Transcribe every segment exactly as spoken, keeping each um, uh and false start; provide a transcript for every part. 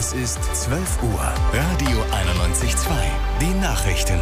Es ist zwölf Uhr. Radio einundneunzig Komma zwei. Die Nachrichten.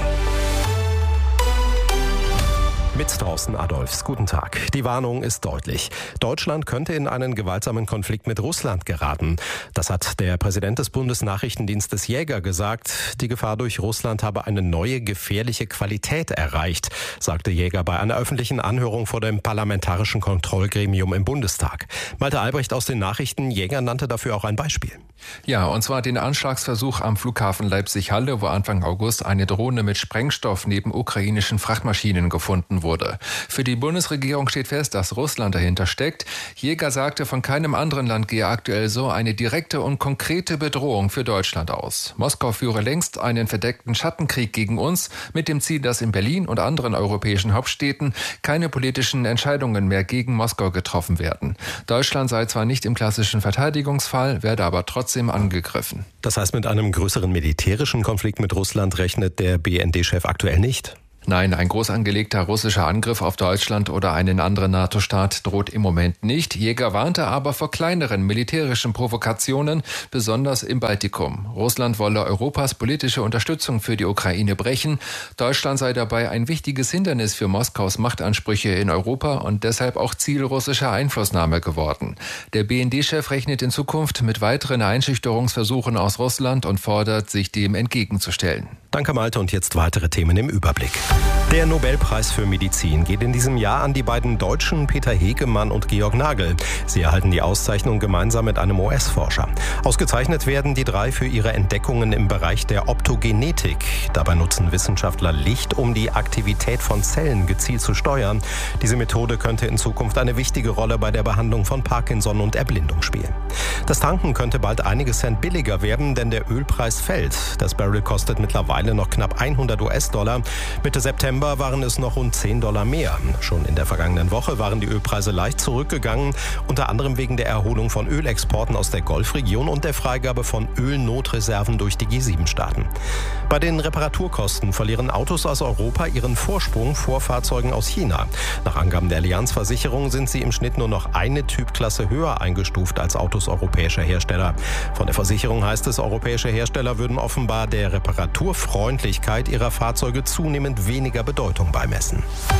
Mit Thorsten Adolfs. Guten Tag. Die Warnung ist deutlich. Deutschland könnte in einen gewaltsamen Konflikt mit Russland geraten. Das hat der Präsident des Bundesnachrichtendienstes Jäger gesagt. Die Gefahr durch Russland habe eine neue gefährliche Qualität erreicht, sagte Jäger bei einer öffentlichen Anhörung vor dem Parlamentarischen Kontrollgremium im Bundestag. Malte Albrecht aus den Nachrichten. Jäger nannte dafür auch ein Beispiel. Ja, und zwar den Anschlagsversuch am Flughafen Leipzig-Halle, wo Anfang August eine Drohne mit Sprengstoff neben ukrainischen Frachtmaschinen gefunden wurde. Für die Bundesregierung steht fest, dass Russland dahinter steckt. Jäger sagte, von keinem anderen Land gehe aktuell so eine direkte und konkrete Bedrohung für Deutschland aus. Moskau führe längst einen verdeckten Schattenkrieg gegen uns, mit dem Ziel, dass in Berlin und anderen europäischen Hauptstädten keine politischen Entscheidungen mehr gegen Moskau getroffen werden. Deutschland sei zwar nicht im klassischen Verteidigungsfall, werde aber trotzdem angegriffen. Das heißt, mit einem größeren militärischen Konflikt mit Russland rechnet der B N D-Chef aktuell nicht? Nein, ein groß angelegter russischer Angriff auf Deutschland oder einen anderen NATO-Staat droht im Moment nicht. Jäger warnte aber vor kleineren militärischen Provokationen, besonders im Baltikum. Russland wolle Europas politische Unterstützung für die Ukraine brechen. Deutschland sei dabei ein wichtiges Hindernis für Moskaus Machtansprüche in Europa und deshalb auch Ziel russischer Einflussnahme geworden. Der B N D-Chef rechnet in Zukunft mit weiteren Einschüchterungsversuchen aus Russland und fordert, sich dem entgegenzustellen. Danke Malte, und jetzt weitere Themen im Überblick. Der Nobelpreis für Medizin geht in diesem Jahr an die beiden Deutschen Peter Hegemann und Georg Nagel. Sie erhalten die Auszeichnung gemeinsam mit einem U S-Forscher. Ausgezeichnet werden die drei für ihre Entdeckungen im Bereich der Optogenetik. Dabei nutzen Wissenschaftler Licht, um die Aktivität von Zellen gezielt zu steuern. Diese Methode könnte in Zukunft eine wichtige Rolle bei der Behandlung von Parkinson und Erblindung spielen. Das Tanken könnte bald einige Cent billiger werden, denn der Ölpreis fällt. Das Barrel kostet mittlerweile noch knapp hundert US-Dollar. Mitte September waren es noch rund zehn Dollar mehr. Schon in der vergangenen Woche waren die Ölpreise leicht zurückgegangen, unter anderem wegen der Erholung von Ölexporten aus der Golfregion und der Freigabe von Ölnotreserven durch die G sieben Staaten. Bei den Reparaturkosten verlieren Autos aus Europa ihren Vorsprung vor Fahrzeugen aus China. Nach Angaben der Allianz-Versicherung sind sie im Schnitt nur noch eine Typklasse höher eingestuft als Autos europäischer Hersteller. Von der Versicherung heißt es, europäische Hersteller würden offenbar der Reparaturfreundlichkeit ihrer Fahrzeuge zunehmend weniger Bedeutung beimessen.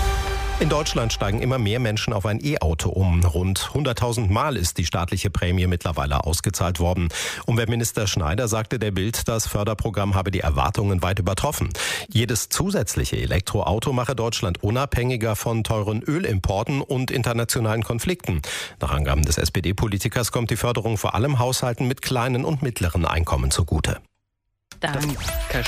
In Deutschland steigen immer mehr Menschen auf ein E-Auto um. Rund hunderttausend Mal ist die staatliche Prämie mittlerweile ausgezahlt worden. Umweltminister Schneider sagte der Bild, das Förderprogramm habe die Erwartungen weit übertroffen. Jedes zusätzliche Elektroauto mache Deutschland unabhängiger von teuren Ölimporten und internationalen Konflikten. Nach Angaben des S P D-Politikers kommt die Förderung vor allem Haushalten mit kleinen und mittleren Einkommen zugute. Dankeschön,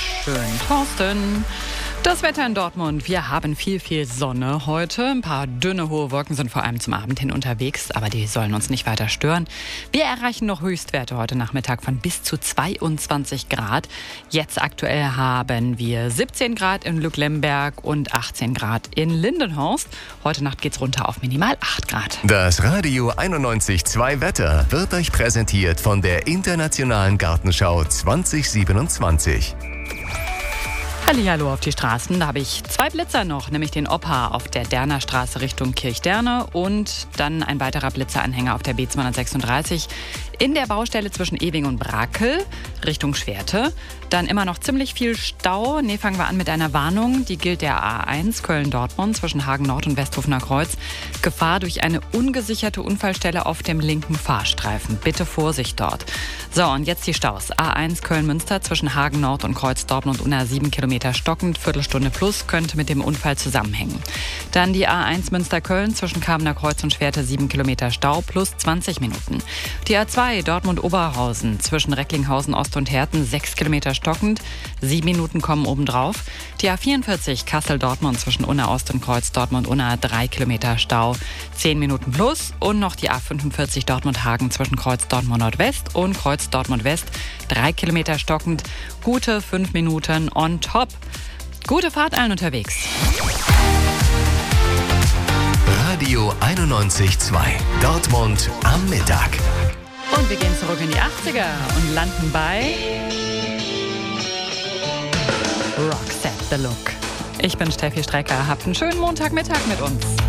Thorsten. Das Wetter in Dortmund. Wir haben viel, viel Sonne heute. Ein paar dünne, hohe Wolken sind vor allem zum Abend hin unterwegs, aber die sollen uns nicht weiter stören. Wir erreichen noch Höchstwerte heute Nachmittag von bis zu zweiundzwanzig Grad. Jetzt aktuell haben wir siebzehn Grad in Lücklemberg und achtzehn Grad in Lindenhorst. Heute Nacht geht's runter auf minimal acht Grad. Das Radio einundneunzig Komma zwei Wetter wird euch präsentiert von der Internationalen Gartenschau zwanzig siebenundzwanzig. Hallihallo auf die Straßen. Da habe ich zwei Blitzer noch, nämlich den Opa auf der Derner Straße Richtung Kirchderne und dann ein weiterer Blitzeranhänger auf der B zweihundertsechsunddreißig in der Baustelle zwischen Ewing und Brakel Richtung Schwerte. Dann immer noch ziemlich viel Stau. Nee, fangen wir an mit einer Warnung. Die gilt der A eins Köln-Dortmund zwischen Hagen-Nord und Westhofener Kreuz. Gefahr durch eine ungesicherte Unfallstelle auf dem linken Fahrstreifen. Bitte Vorsicht dort. So, und jetzt die Staus. A eins Köln-Münster zwischen Hagen-Nord und Kreuz-Dortmund unter sieben Kilometer stockend. Viertelstunde plus könnte mit dem Unfall zusammenhängen. Dann die A eins Münster-Köln zwischen Kamener Kreuz und Schwerte sieben Kilometer Stau plus zwanzig Minuten. Die A zwei Dortmund-Oberhausen zwischen Recklinghausen Ost und Herten sechs Kilometer stockend. Sieben Minuten kommen obendrauf. Die A vierundvierzig Kassel-Dortmund zwischen Unna Ost und Kreuz Dortmund-Unna drei Kilometer Stau. zehn Minuten plus. Und noch die A fünfundvierzig Dortmund-Hagen zwischen Kreuz Dortmund Nordwest und Kreuz Dortmund West drei Kilometer stockend. Gute fünf Minuten on top. Gute Fahrt allen unterwegs. Radio einundneunzig Komma zwei. Dortmund am Mittag. Und wir gehen zurück in die achtziger und landen bei Roxette the Look. Ich bin Steffi Strecker. Habt einen schönen Montagmittag mit uns.